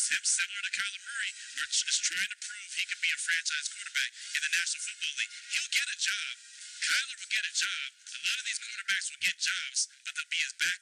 him similar to Kyler Murray, is trying to prove he can be a franchise quarterback in the National Football League. He'll get a job. Kyler will get a job. A lot of these quarterbacks will get jobs, but they'll be his backup.